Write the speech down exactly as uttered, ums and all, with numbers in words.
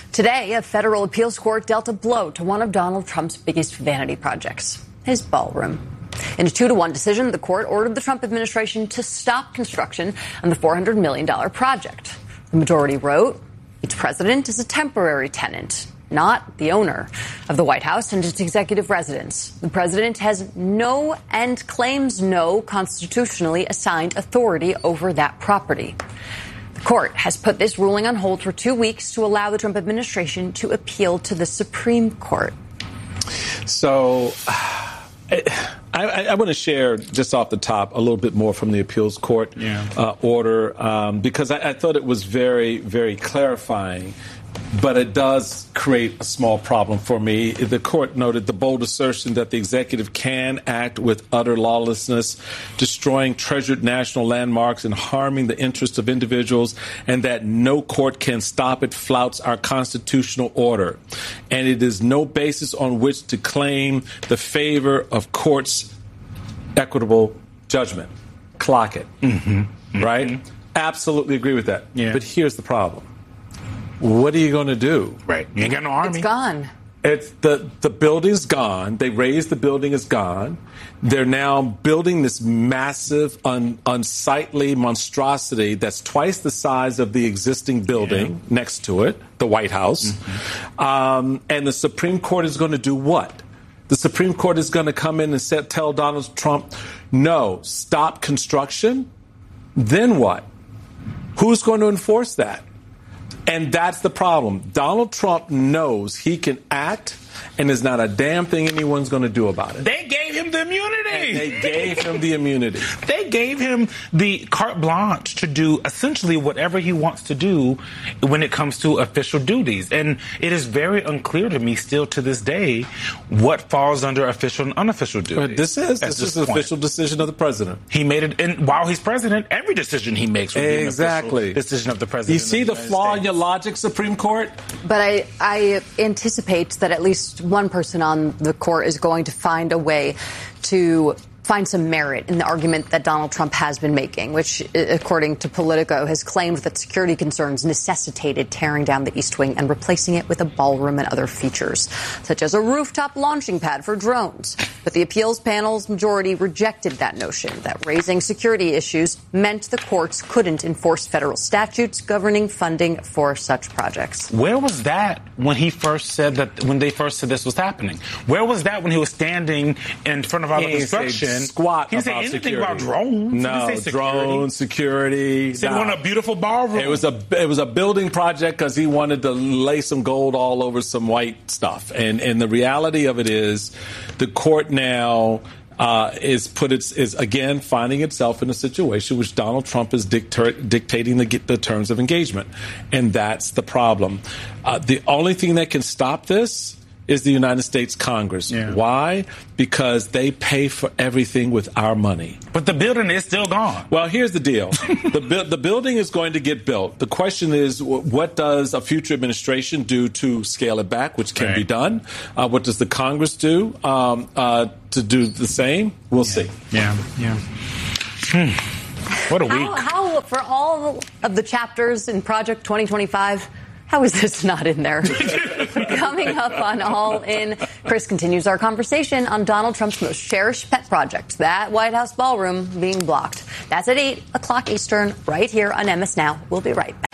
Today, a federal appeals court dealt a blow to one of Donald Trump's biggest vanity projects, his ballroom. In a two to one decision, the court ordered the Trump administration to stop construction on the four hundred million dollars project. The majority wrote, each president is a temporary tenant, not the owner of the White House and its executive residence. The president has no and claims no constitutionally assigned authority over that property. The court has put this ruling on hold for two weeks to allow the Trump administration to appeal to the Supreme Court. So I, I, I want to share just off the top a little bit more from the appeals court yeah. uh, order um, because I, I thought it was very, very clarifying. But it does create a small problem for me. The court noted the bold assertion that the executive can act with utter lawlessness, destroying treasured national landmarks and harming the interests of individuals, and that no court can stop it flouts our constitutional order. And it is no basis on which to claim the favor of courts' equitable judgment. Clock it. Mm-hmm. Mm-hmm. Right? Absolutely agree with that. Yeah. But here's the problem. What are you going to do? Right. You ain't got no army. It's gone. It's the, the building's gone. They raised the building is gone. They're now building this massive, un, unsightly monstrosity that's twice the size of the existing building yeah. next to it, the White House. Mm-hmm. Um, and the Supreme Court is going to do what? The Supreme Court is going to come in and say, tell Donald Trump, no, stop construction? Then what? Who's going to enforce that? And that's the problem. Donald Trump knows he can act, and there's not a damn thing anyone's going to do about it. They gave him the immunity. And they gave him the immunity. They gave him the carte blanche to do essentially whatever he wants to do when it comes to official duties. And it is very unclear to me still to this day what falls under official and unofficial duties. But this is this, this is an official decision of the president. He made it, and while he's president, every decision he makes will be exactly. an official decision of the president. You see the, the flaw in your logic, Supreme Court? But I, I anticipate that at least one person on the court is going to find a way to find some merit in the argument that Donald Trump has been making, which, according to Politico, has claimed that security concerns necessitated tearing down the East Wing and replacing it with a ballroom and other features, such as a rooftop launching pad for drones. But the appeals panel's majority rejected that notion that raising security issues meant the courts couldn't enforce federal statutes governing funding for such projects. Where was that when he first said that, when they first said this was happening? Where was that when he was standing in front of all the construction? Squat he didn't say about anything security. about drones. No, he didn't say drones, security. He said nah. he wanted a beautiful ballroom. It was a it was a building project because he wanted to lay some gold all over some white stuff. And and the reality of it is, the court now uh, is put its is again finding itself in a situation which Donald Trump is dicta- dictating the the terms of engagement, and that's the problem. Uh, the only thing that can stop this is the United States Congress. Yeah. Why? Because they pay for everything with our money. But the building is still gone. Well, here's the deal. the, bu- the building is going to get built. The question is, what does a future administration do to scale it back, which can right. be done? Uh, what does the Congress do um, uh, to do the same? We'll yeah. see. Yeah, yeah. Hmm. What a week. How, how, for all of the chapters in Project twenty twenty-five, how is this not in there? Coming up on All In, Chris continues our conversation on Donald Trump's most cherished pet project, that White House ballroom being blocked. That's at eight o'clock Eastern, right here on M S Now. We'll be right back.